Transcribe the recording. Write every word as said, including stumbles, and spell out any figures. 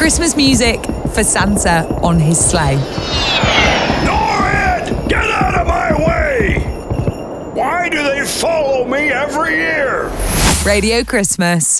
Christmas music for Santa on his sleigh. Norrid, get out of my way! Why do they follow me every year? Radio Christmas.